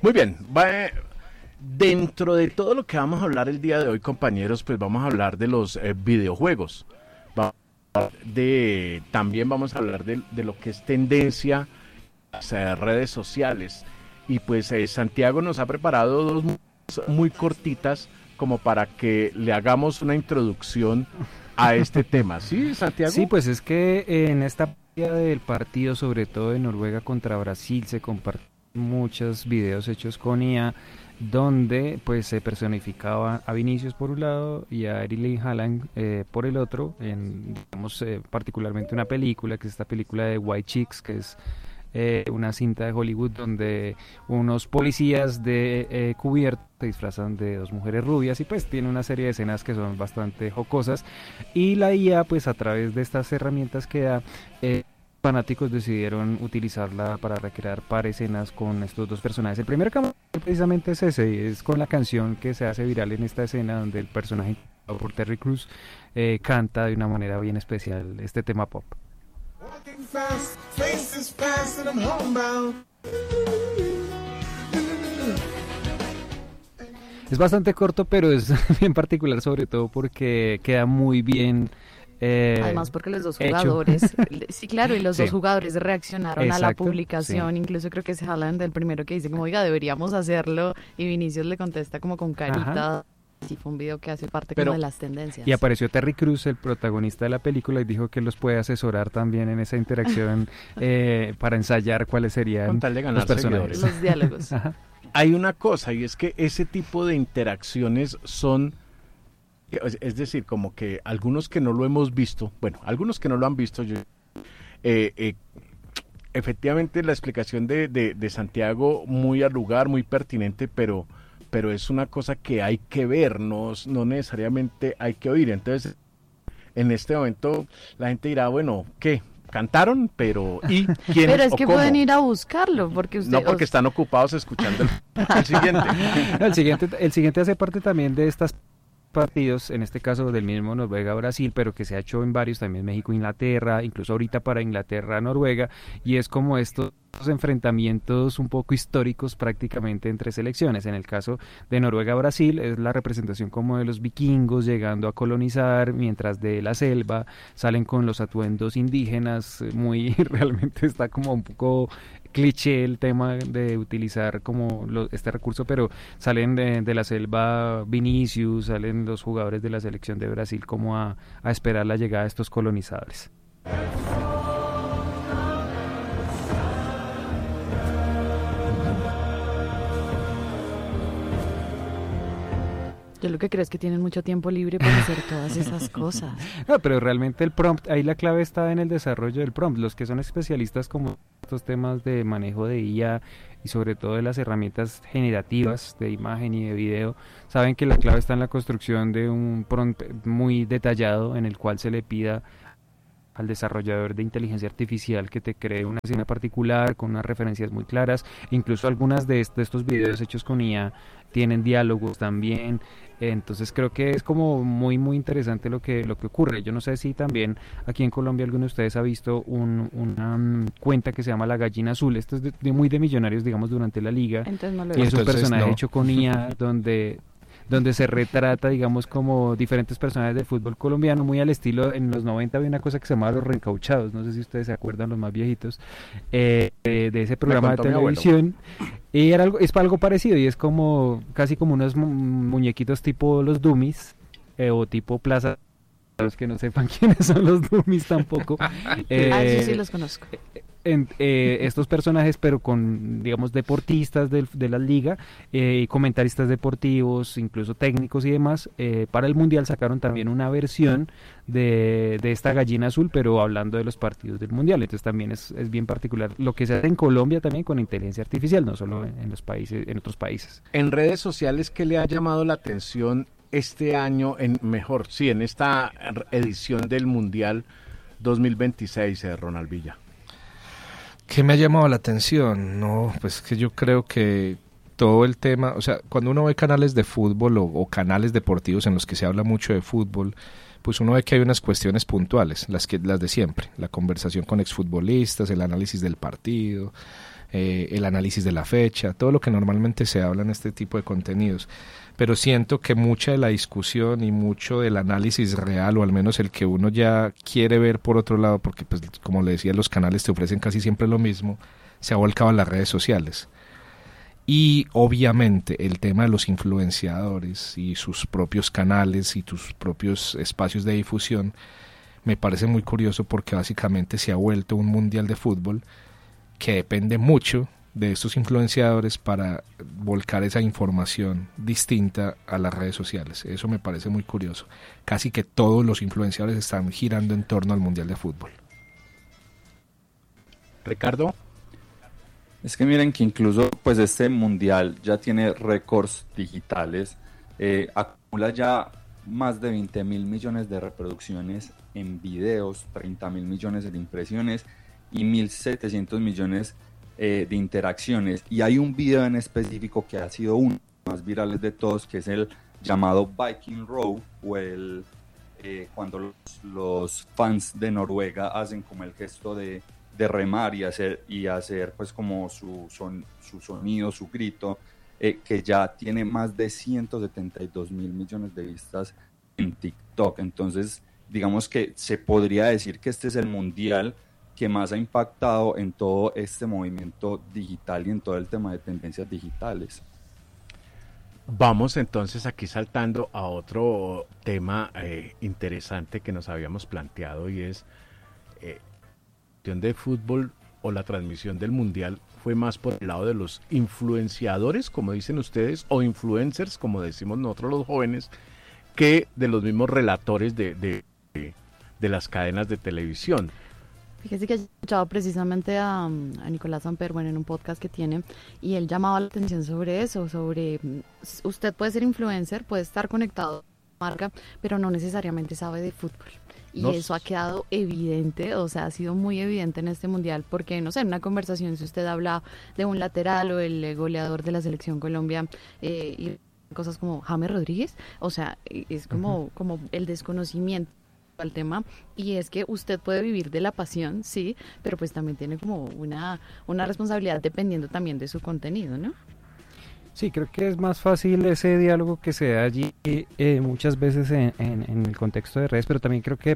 Muy bien, dentro de todo lo que vamos a hablar el día de hoy, compañeros, pues vamos a hablar de los videojuegos. También vamos a hablar de lo que es tendencia en las redes sociales. Y pues Santiago nos ha preparado dos muy cortitas como para que le hagamos una introducción a este tema. ¿Sí, Santiago? Sí, pues es que en esta partida del partido, sobre todo de Noruega contra Brasil, se compartieron muchos videos hechos con IA, donde pues se personificaba a Vinicius por un lado y a Erling Haaland por el otro, digamos particularmente una película, que es esta película de White Chicks, que es una cinta de Hollywood donde unos policías de cubierto se disfrazan de dos mujeres rubias y pues tiene una serie de escenas que son bastante jocosas, y la IA pues a través de estas herramientas que da, fanáticos decidieron utilizarla para recrear escenas con estos dos personajes. El primer que precisamente es ese, y es con la canción que se hace viral en esta escena donde el personaje por Terry Crews canta de una manera bien especial este tema pop. Es bastante corto, pero es bien particular, sobre todo porque queda muy bien. Además porque los dos jugadores, sí claro, y los dos jugadores reaccionaron a la publicación, incluso creo que es Haaland el primero que dice como, oiga, deberíamos hacerlo, y Vinicius le contesta como con carita. Ajá. Sí, fue un video que hace parte como de las tendencias. Y apareció Terry Crews, el protagonista de la película, y dijo que los puede asesorar también en esa interacción para ensayar cuáles serían los personajes. Los diálogos. Ajá. Hay una cosa, y es que ese tipo de interacciones son, es decir, como que algunos que no lo hemos visto, bueno, algunos que no lo han visto, efectivamente la explicación de Santiago muy al lugar, muy pertinente, pero es una cosa que hay que ver, no necesariamente hay que oír. Entonces, en este momento la gente dirá, bueno, ¿qué? ¿Cantaron? Pero ¿y quién? Pero es que cómo? Pueden ir a buscarlo, porque porque están ocupados escuchando el siguiente. El siguiente hace parte también de estas partidos, en este caso del mismo Noruega-Brasil, pero que se ha hecho en varios, también México-Inglaterra, incluso ahorita para Inglaterra-Noruega, y es como estos enfrentamientos un poco históricos prácticamente entre selecciones. En el caso de Noruega-Brasil es la representación como de los vikingos llegando a colonizar, mientras de la selva salen con los atuendos indígenas, realmente está como un poco cliché el tema de utilizar como este recurso, pero salen de la selva Vinicius, salen los jugadores de la selección de Brasil como a esperar la llegada de estos colonizadores. Yo lo que creo es que tienen mucho tiempo libre para hacer todas esas cosas. No, pero realmente el prompt, ahí la clave está en el desarrollo del prompt. Los que son especialistas como estos temas de manejo de IA y sobre todo de las herramientas generativas de imagen y de video, saben que la clave está en la construcción de un prompt muy detallado en el cual se le pida al desarrollador de inteligencia artificial que te cree una escena particular con unas referencias muy claras. Incluso algunas de estos videos hechos con IA tienen diálogos también. Entonces creo que es como muy muy interesante lo que ocurre. Yo no sé si también aquí en Colombia alguno de ustedes ha visto una cuenta que se llama La Gallina Azul. Esto es muy de millonarios, digamos, durante la liga. Entonces no lo y es un personaje hecho con IA donde se retrata, digamos, como diferentes personajes del fútbol colombiano, muy al estilo. En los 90 había una cosa que se llamaba Los Reencauchados, no sé si ustedes se acuerdan, los más viejitos, de ese programa de televisión, y es algo parecido, y es como casi como unos muñequitos tipo los Dummies, o tipo Plaza, los que no sepan quiénes son los Dummies tampoco. Sí los conozco. Estos personajes, pero con, digamos, deportistas de la liga, comentaristas deportivos, incluso técnicos y demás. Para el Mundial sacaron también una versión de esta Gallina Azul, pero hablando de los partidos del Mundial. Entonces también es bien particular lo que se hace en Colombia también con inteligencia artificial, no solo en otros países. En redes sociales, ¿qué le ha llamado la atención este año, en esta edición del Mundial 2026, Ronald Villa? ¿Qué me ha llamado la atención? No, pues que yo creo que todo el tema, o sea, cuando uno ve canales de fútbol o canales deportivos en los que se habla mucho de fútbol, pues uno ve que hay unas cuestiones puntuales, las de siempre, la conversación con exfutbolistas, el análisis del partido, el análisis de la fecha, todo lo que normalmente se habla en este tipo de contenidos. Pero siento que mucha de la discusión y mucho del análisis real, o al menos el que uno ya quiere ver por otro lado, porque pues como le decía, los canales te ofrecen casi siempre lo mismo, se ha volcado a las redes sociales. Y obviamente el tema de los influenciadores y sus propios canales y sus propios espacios de difusión me parece muy curioso, porque básicamente se ha vuelto un mundial de fútbol que depende mucho de estos influenciadores para volcar esa información distinta a las redes sociales. Eso me parece muy curioso. Casi que todos los influenciadores están girando en torno al mundial de fútbol. Ricardo. Es que miren que incluso pues este mundial ya tiene récords digitales, acumula ya más de 20.000 millones de reproducciones en videos, 30.000 millones de impresiones y 1.700 millones de interacciones. Y hay un video en específico que ha sido uno de los más virales de todos, que es el llamado Viking Row, o cuando los fans de Noruega hacen como el gesto de remar y hacer pues como su sonido, su grito, que ya tiene más de 172.000 millones de vistas en TikTok. Entonces, digamos que se podría decir que este es el mundial que más ha impactado en todo este movimiento digital y en todo el tema de tendencias digitales. Vamos entonces aquí saltando a otro tema interesante que nos habíamos planteado, y es de fútbol o la transmisión del mundial fue más por el lado de los influenciadores, como dicen ustedes, o influencers, como decimos nosotros los jóvenes, que de los mismos relatores de las cadenas de televisión. Fíjese que he escuchado precisamente a Nicolás Samper, en un podcast que tiene, y él llamaba la atención sobre eso, sobre usted puede ser influencer, puede estar conectado a la marca, pero no necesariamente sabe de fútbol. Y eso ha quedado evidente, o sea, ha sido muy evidente en este mundial, porque, no sé, en una conversación, si usted habla de un lateral o el goleador de la selección Colombia, y cosas como James Rodríguez, o sea, es como el desconocimiento al tema, y es que usted puede vivir de la pasión, sí, pero pues también tiene como una responsabilidad dependiendo también de su contenido, ¿no? Sí, creo que es más fácil ese diálogo que se da allí muchas veces en el contexto de redes, pero también creo que